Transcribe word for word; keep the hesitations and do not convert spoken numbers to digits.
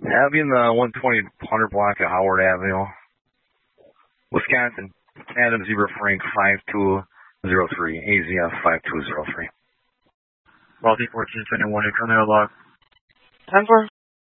Having the one twenty hundred block at Howard Avenue, Wisconsin. Adam Zebra Frank five two zero three, A Z F five two zero three. Baltic fourteen twenty-one, you're coming log. ten four.